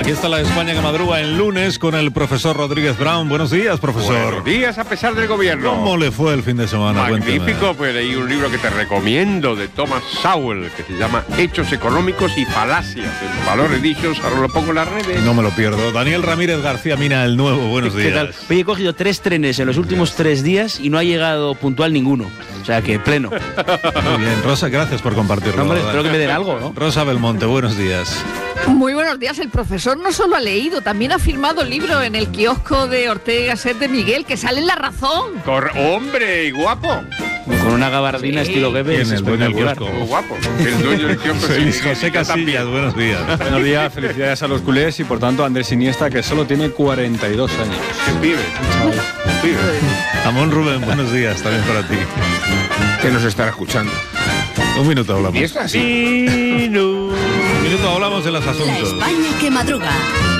Aquí está la España que madruga en lunes con el profesor Rodríguez Brown. Buenos días, profesor. Buenos días a pesar del gobierno. ¿Cómo le fue el fin de semana? Magnífico, Cuénteme. pues leí un libro que te recomiendo de Thomas Sowell, que se llama Hechos Económicos y Falacias. El Valor Editions, ahora lo pongo en las redes. No me lo pierdo. Daniel Ramírez García Mina, el nuevo. Buenos ¿Qué tal? días. Oye, he cogido 3 trenes en los últimos 3 días y no ha llegado puntual ninguno. O sea que pleno. Muy bien. Rosa, gracias por compartirlo. Hombre, espero que me den algo, ¿no? Rosa Belmonte, buenos días. Muy buenos días. El profesor no solo ha leído, también ha firmado el libro en el kiosco de Ortega y Gasset de Miguel, que sale en La Razón. ¡Hombre, y guapo! Con una gabardina estilo Goebbels. En el dueño del kiosco. Muy guapo. El dueño del kiosco. Feliz sí, José yo Casillas, también. buenos días. Buenos días, felicidades a los culés y por tanto a Andrés Iniesta, que solo tiene 42 años. Qué pibe. Pibe. Amón Rubén, buenos días, también para ti. Que nos estará escuchando. Un minuto hablamos. Y es así. Un minuto hablamos de los La asuntos. España que madruga.